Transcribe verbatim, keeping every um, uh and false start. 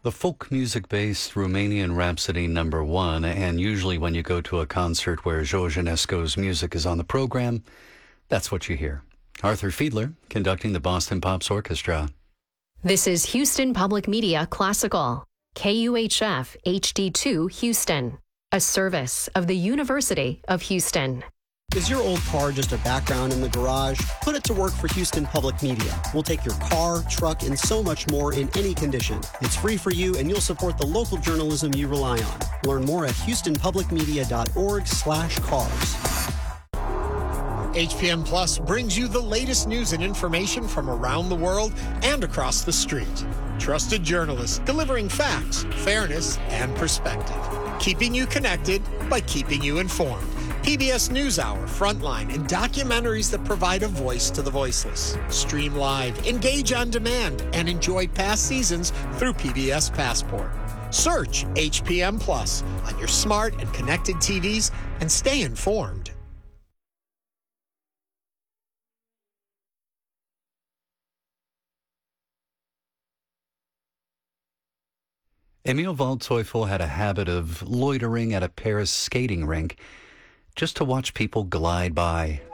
The folk music-based Romanian Rhapsody number one, and usually when you go to a concert where George Enesco's music is on the program, that's what you hear. Arthur Fiedler conducting the Boston Pops Orchestra. This is Houston Public Media Classical, K U H F H D two Houston, a service of the University of Houston. Is your old car just a background in the garage? Put it to work for Houston Public Media. We'll take your car, truck, and so much more in any condition. It's free for you, and you'll support the local journalism you rely on. Learn more at houston public media dot org slash cars. H P M Plus brings you the latest news and information from around the world and across the street. Trusted journalists delivering facts, fairness, and perspective. Keeping you connected by keeping you informed. P B S NewsHour, Frontline, and documentaries that provide a voice to the voiceless. Stream live, engage on demand, and enjoy past seasons through P B S Passport. Search H P M Plus on your smart and connected T Vs and stay informed. Emil Waldteufel had a habit of loitering at a Paris skating rink just to watch people glide by.